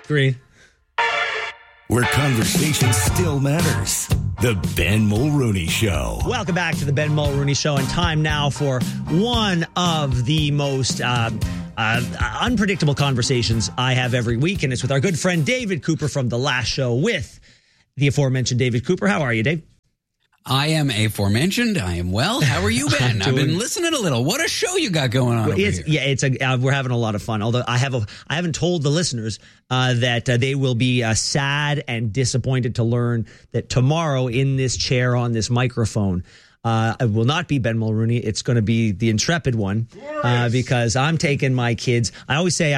Green. Where conversation still matters. The Ben Mulrooney Show. Welcome back to the Ben Mulrooney Show, and time now for one of the most unpredictable conversations I have every week, and it's with our good friend David Cooper from The Last Show with the aforementioned David Cooper. How are you, Dave? I am aforementioned. I am well. How are you, Ben? I've been listening a little. What a show you got going on over here. Yeah, we're having a lot of fun. Although I haven't told the listeners that they will be sad and disappointed to learn that tomorrow in this chair on this microphone, it will not be Ben Mulrooney. It's going to be the intrepid one because I'm taking my kids. I always say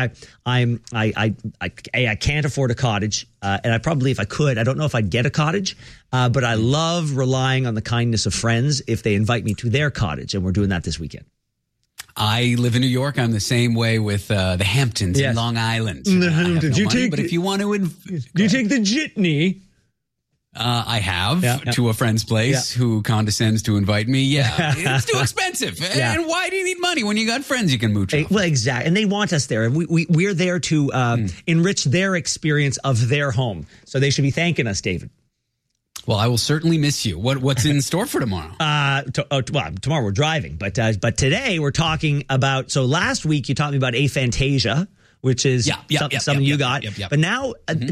I can't afford a cottage, and I probably, if I could, I don't know if I'd get a cottage, but I love relying on the kindness of friends if they invite me to their cottage, and we're doing that this weekend. I live in New York. I'm the same way with the Hamptons in Long Island. The Hamptons. But if you want to, do you take the jitney? I have to a friend's place who condescends to invite me. Yeah, it's too expensive. And why do you need money when you got friends you can mooch off? Well, exactly. And they want us there. And we're there to enrich their experience of their home. So they should be thanking us, David. Well, I will certainly miss you. What's in store for tomorrow? Tomorrow we're driving. But today we're talking about, so last week you taught me about aphantasia, which is something you got. But now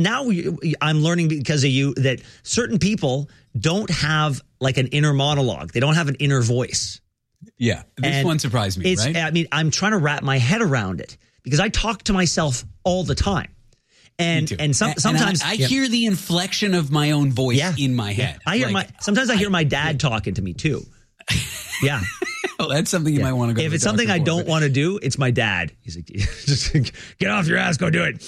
I'm learning because of you that certain people don't have like an inner monologue. They don't have an inner voice. Yeah. This one surprised me, right? I mean, I'm trying to wrap my head around it because I talk to myself all the time. And sometimes I hear the inflection of my own voice in my head. I hear sometimes I hear my dad talking to me too. Yeah. Well, that's something you might want to go. If it's something I don't want to do, it's my dad. He's like, just get off your ass, go do it.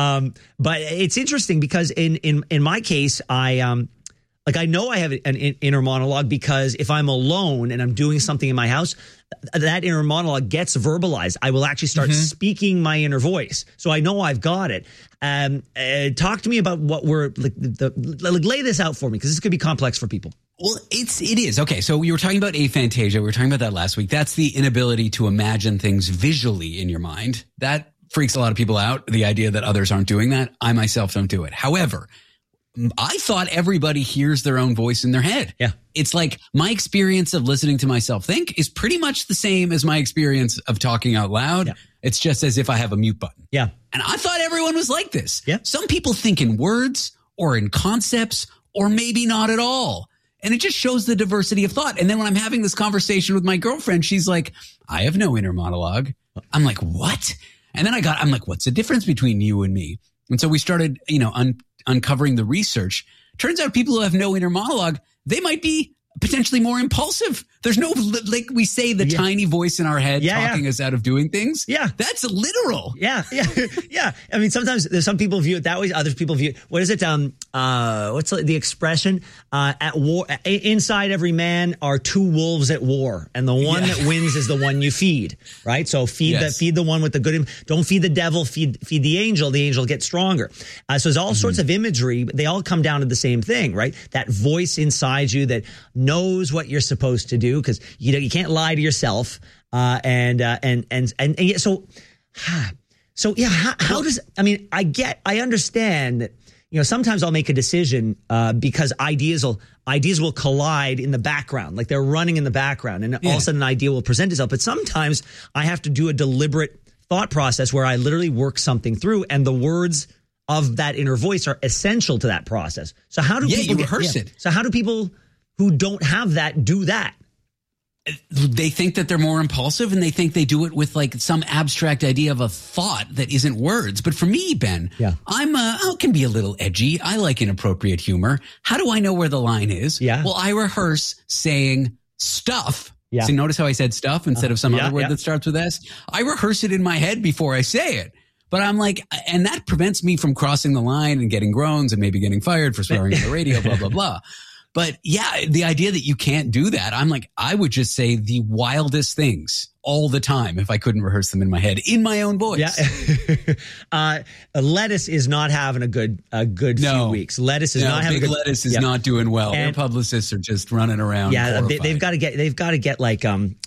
But it's interesting because in my case, I know I have an inner monologue because if I'm alone and I'm doing something in my house, that inner monologue gets verbalized. I will actually start speaking my inner voice. So I know I've got it. Talk to me about what we're lay this out for me because this could be complex for people. Well, it is. Okay, so you were talking about aphantasia. We were talking about that last week. That's the inability to imagine things visually in your mind. That freaks a lot of people out, the idea that others aren't doing that. I myself don't do it. However, I thought everybody hears their own voice in their head. Yeah. It's like my experience of listening to myself think is pretty much the same as my experience of talking out loud. Yeah. It's just as if I have a mute button. Yeah. And I thought everyone was like this. Yeah. Some people think in words or in concepts or maybe not at all. And it just shows the diversity of thought. And then when I'm having this conversation with my girlfriend, she's like, I have no inner monologue. I'm like, what? And then I'm like, what's the difference between you and me? And so we started, uncovering the research. Turns out people who have no inner monologue, they might be potentially more impulsive. There's no, like we say, the tiny voice in our head talking us out of doing things. Yeah. That's literal. Yeah. I mean, sometimes there's some people view it that way. Other people view it. What is it? What's the expression? At war, inside every man are two wolves at war. And the one that wins is the one you feed, right? So feed the one with the good. Don't feed the devil, feed the angel. The angel gets stronger. So there's all sorts of imagery, but they all come down to the same thing, right? That voice inside you that knows what you're supposed to do. Because you can't lie to yourself, how does I understand that sometimes I'll make a decision because ideas will collide in the background, like they're running in the background, and all of a sudden an idea will present itself. But sometimes I have to do a deliberate thought process where I literally work something through, and the words of that inner voice are essential to that process. So how do people rehearse it? So how do people who don't have that do that? They think that they're more impulsive and they think they do it with like some abstract idea of a thought that isn't words. But for me, Ben, I can be a little edgy. I like inappropriate humor. How do I know where the line is? Yeah. Well, I rehearse saying stuff. Yeah. So notice how I said stuff instead of some other word that starts with S? I rehearse it in my head before I say it. But I'm like, and that prevents me from crossing the line and getting groans and maybe getting fired for swearing on the radio, blah, blah, blah. But yeah, the idea that you can't do that, I'm like, I would just say the wildest things all the time if I couldn't rehearse them in my head in my own voice. Yeah. Lettuce is not having a good few weeks. Lettuce is not having a good lettuce is not doing well. And their publicists are just running around. Yeah, they've got to get like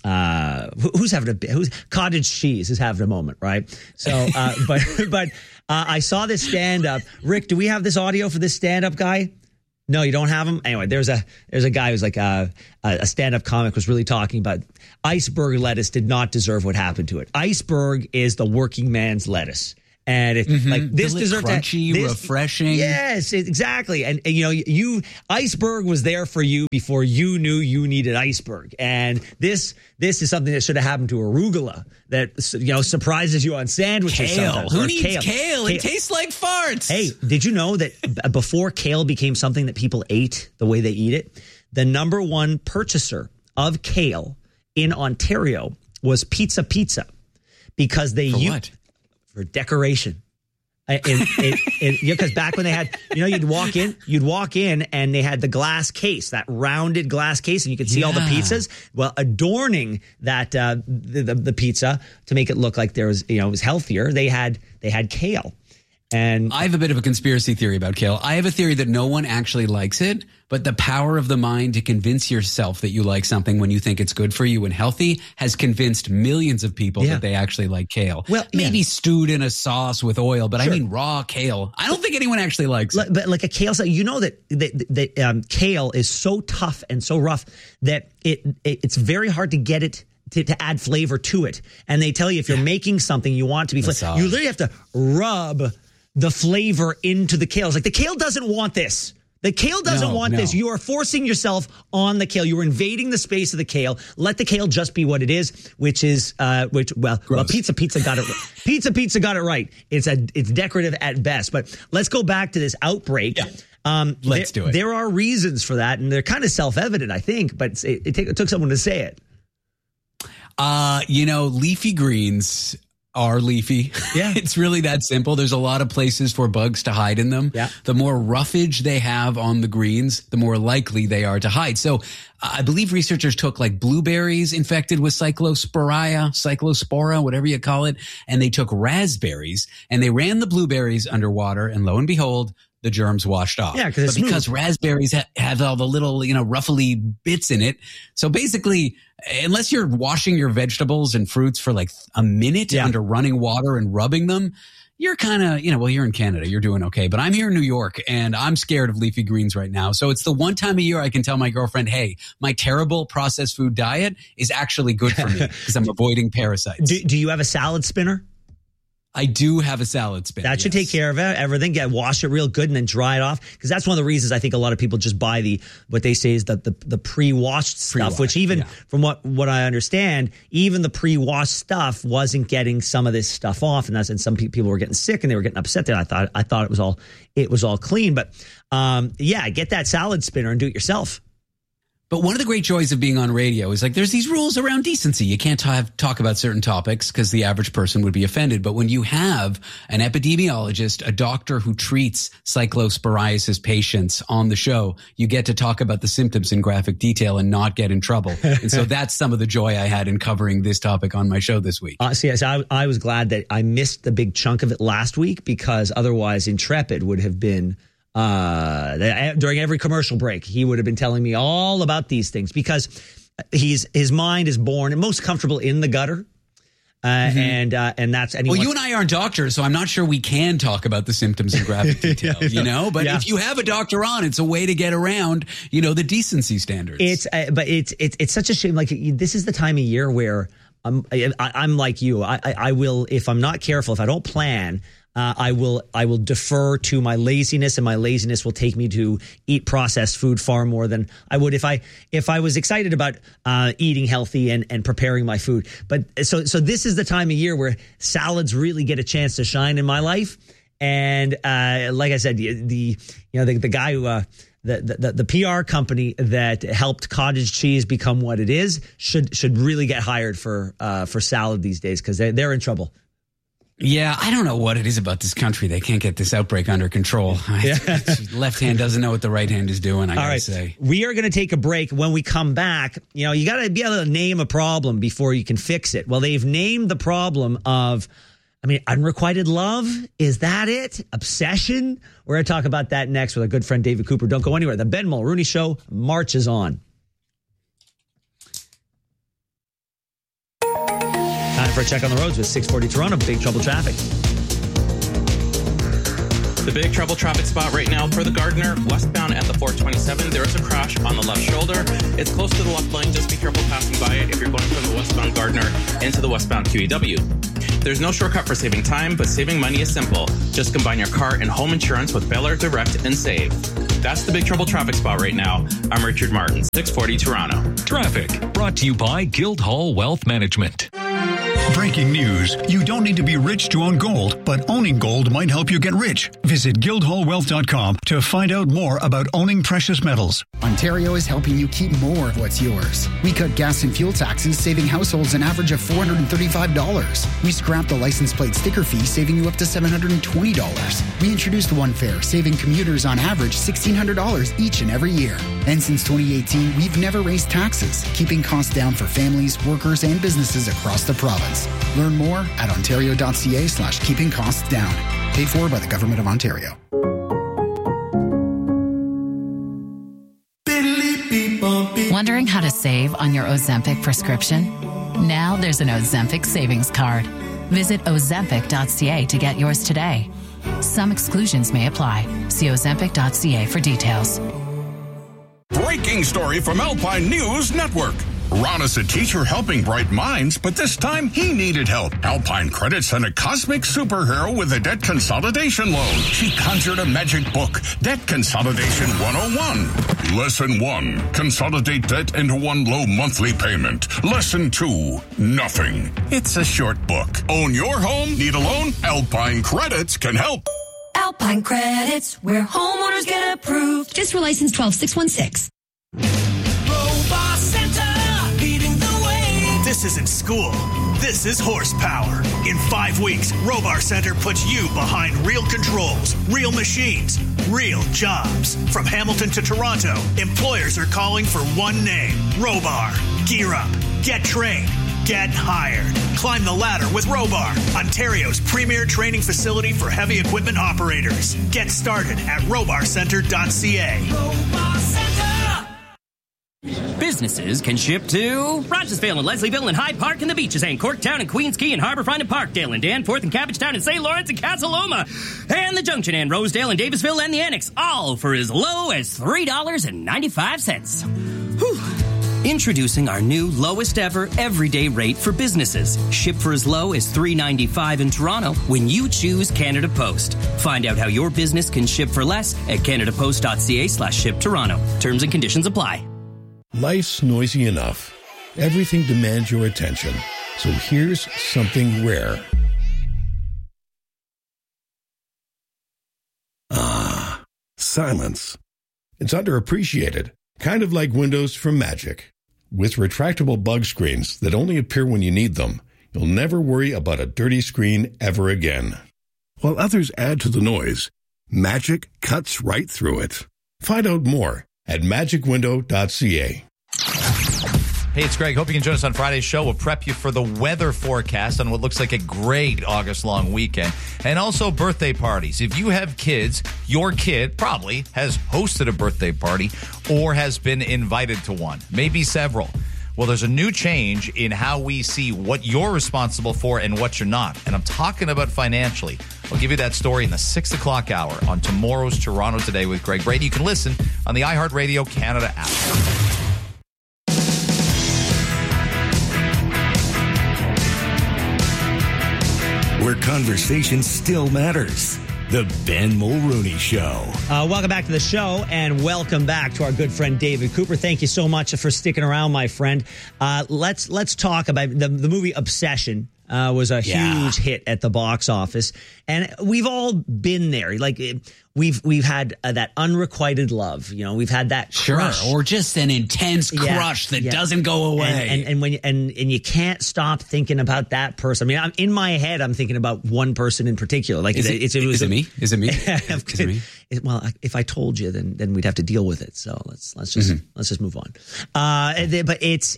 who's cottage cheese is having a moment, right? So but I saw this stand up. Rick, do we have this audio for this stand up guy? No, you don't have him? Anyway, there's a guy who's like a stand-up comic was really talking about iceberg lettuce did not deserve what happened to it. Iceberg is the working man's lettuce. And it's like this deserves crunchy, refreshing. Yes, exactly. And you iceberg was there for you before you knew you needed iceberg. And this is something that should have happened to arugula that surprises you on sandwiches. Kale. Who needs kale? It tastes like farts. Hey, did you know that before kale became something that people ate the way they eat it, the number one purchaser of kale in Ontario was Pizza because they used what? For decoration. Because back when they had, you'd walk in and they had the glass case, that rounded glass case, and you could see all the pizzas. Well, adorning that the pizza to make it look like there was, it was healthier. They had kale. And I have a bit of a conspiracy theory about kale. I have a theory that no one actually likes it, but the power of the mind to convince yourself that you like something when you think it's good for you and healthy has convinced millions of people that they actually like kale. Well, maybe stewed in a sauce with oil, but I mean raw kale. I don't think anyone actually likes it. But like a kale, that kale is so tough and so rough that it's very hard to get it to add flavor to it. And they tell you if you're making something you want it to be flavor, you literally have to rub the flavor into the kale. It's like the kale doesn't want this. The kale doesn't want this. You are forcing yourself on the kale. You are invading the space of the kale. Let the kale just be what it is, which is Pizza got it. Pizza got it right. It's decorative at best. But let's go back to this outbreak. Yeah. Let's do it. There are reasons for that, and they're kind of self-evident, I think. But it took someone to say it. Leafy greens are leafy. Yeah. It's really that simple. There's a lot of places for bugs to hide in them. Yeah. The more roughage they have on the greens, the more likely they are to hide. So I believe researchers took like blueberries infected with cyclospora, whatever you call it, and they took raspberries and they ran the blueberries underwater, and lo and behold, the germs washed off. Yeah, because raspberries have all the little, ruffly bits in it. So basically, unless you're washing your vegetables and fruits for like a minute under running water and rubbing them, you're kind of, you're in Canada, you're doing okay. But I'm here in New York and I'm scared of leafy greens right now. So it's the one time a year I can tell my girlfriend, hey, my terrible processed food diet is actually good for me because I'm avoiding parasites. Do you have a salad spinner? I do have a salad spinner. That should take care of everything. Wash it real good and then dry it off. Because that's one of the reasons I think a lot of people just buy what they say is the pre-washed stuff, which even from what I understand, even the pre-washed stuff wasn't getting some of this stuff off. And some people were getting sick and they were getting upset there. I thought it was all clean. But get that salad spinner and do it yourself. But one of the great joys of being on radio is like there's these rules around decency. You can't talk about certain topics because the average person would be offended. But when you have an epidemiologist, a doctor who treats cyclosporiasis patients on the show, you get to talk about the symptoms in graphic detail and not get in trouble. And so that's some of the joy I had in covering this topic on my show this week. I was glad that I missed the big chunk of it last week because otherwise Intrepid would have been during every commercial break, he would have been telling me all about these things because his mind is born and most comfortable in the gutter. And that's, and you and I aren't doctors, so I'm not sure we can talk about the symptoms in graphic detail, but if you have a doctor on, it's a way to get around, the decency standards. It's such a shame. Like this is the time of year where I'm like you. I will, if I'm not careful, if I don't plan, I will defer to my laziness, and my laziness will take me to eat processed food far more than I would if I was excited about eating healthy and preparing my food. But so this is the time of year where salads really get a chance to shine in my life. And like I said, the guy who the PR company that helped cottage cheese become what it is should really get hired for salad these days because they're in trouble. Yeah, I don't know what it is about this country. They can't get this outbreak under control. Left hand doesn't know what the right hand is doing, I gotta say. We are going to take a break. When we come back, you got to be able to name a problem before you can fix it. Well, they've named the problem of, unrequited love. Is that it? Obsession? We're going to talk about that next with our good friend David Cooper. Don't go anywhere. The Ben Mulrooney Show marches on. Time for a check on the roads with 640 Toronto. Big trouble traffic. The big trouble traffic spot right now for the Gardiner, westbound at the 427. There is a crash on the left shoulder. It's close to the left lane. Just be careful passing by it if you're going from the westbound Gardiner into the westbound QEW. There's no shortcut for saving time, but saving money is simple. Just combine your car and home insurance with Bel Air Direct and save. That's the big trouble traffic spot right now. I'm Richard Martin, 640 Toronto. Traffic brought to you by Guildhall Wealth Management. Breaking news. You don't need to be rich to own gold, but owning gold might help you get rich. Visit guildhallwealth.com to find out more about owning precious metals. Ontario is helping you keep more of what's yours. We cut gas and fuel taxes, saving households an average of $435. We scrapped the license plate sticker fee, saving you up to $720. We introduced One Fare, saving commuters on average $1,600 each and every year. And since 2018, we've never raised taxes, keeping costs down for families, workers, and businesses across the province. Learn more at ontario.ca/keeping costs down. Paid for by the Government of Ontario. Wondering how to save on your Ozempic prescription? Now there's an Ozempic savings card. Visit ozempic.ca to get yours today. Some exclusions may apply. See ozempic.ca for details. Breaking story from Alpine News Network. Ron is a teacher helping bright minds, but this time he needed help. Alpine Credit sent a cosmic superhero with a debt consolidation loan. She conjured a magic book, Debt Consolidation 101. Lesson 1, consolidate debt into one low monthly payment. Lesson 2, nothing. It's a short book. Own your home? Need a loan? Alpine Credits can help. Alpine Credits, where homeowners get approved. Just for license 12616. Robot Center, leading the way. This isn't school. This is horsepower. In 5 weeks, Robar Center puts you behind real controls, real machines, real jobs. From Hamilton to Toronto, employers are calling for one name, Robar. Gear up, get trained, get hired. Climb the ladder with Robar, Ontario's premier training facility for heavy equipment operators. Get started at robarcenter.ca. Robar Center! Businesses can ship to Rochesville and Leslieville and Hyde Park and the Beaches and Corktown and Queens Quay and Harbourfront and Parkdale and Danforth and Cabbagetown and St. Lawrence and Casa Loma and the Junction and Rosedale and Davisville and the Annex, all for as low as $3.95. Whew. Introducing our new lowest ever everyday rate for businesses. Ship for as low as $3.95 in Toronto when you choose Canada Post. Find out how your business can ship for less at canadapost.ca/ship Toronto. Terms and conditions apply. Life's noisy enough. Everything demands your attention. So here's something rare. Ah, silence. It's underappreciated. Kind of like Windows from Magic. With retractable bug screens that only appear when you need them, you'll never worry about a dirty screen ever again. While others add to the noise, Magic cuts right through it. Find out more at magicwindow.ca. Hey, it's Greg. Hope you can join us on Friday's show. We'll prep you for the weather forecast on what looks like a great August-long weekend. And also birthday parties. If you have kids, your kid probably has hosted a birthday party or has been invited to one. Maybe several. Well, there's a new change in how we see what you're responsible for and what you're not. And I'm talking about financially. I'll give you that story in the 6 o'clock hour on tomorrow's Toronto Today with Greg Brady. You can listen on the iHeartRadio Canada app. Where conversation still matters. The Ben Mulrooney Show. Welcome back to the show, and welcome back to our good friend David Cooper. Thank you so much for sticking around, my friend. Let's talk about the movie Obsession. was a huge hit at the box office, and we've all been there. Like we've had that unrequited love. You know, we've had that crush, or just an intense crush that doesn't go away. And when you can't stop thinking about that person. I mean, in my head, I'm thinking about one person in particular. Like, is it me? Is it me? Well, if I told you, then we'd have to deal with it. So let's just move on. But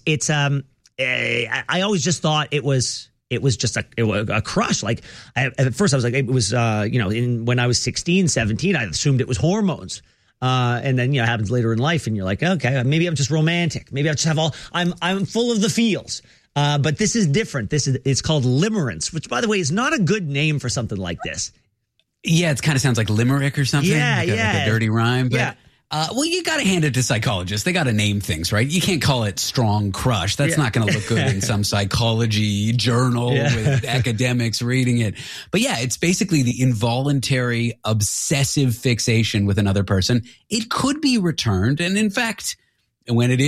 I always just thought it was just a crush. Like at first I was like, it was, when I was 16, 17, I assumed it was hormones. And then, it happens later in life and you're like, okay, maybe I'm just romantic. Maybe I just have I'm full of the feels. But this is different. It's called limerence, which by the way is not a good name for something like this. Yeah. It kind of sounds like limerick or something. Yeah. Like a dirty rhyme. But well, you got to hand it to psychologists. They got to name things, right? You can't call it strong crush. That's not going to look good in some psychology journal with academics reading it. But yeah, it's basically the involuntary obsessive fixation with another person. It could be returned. And in fact, when it is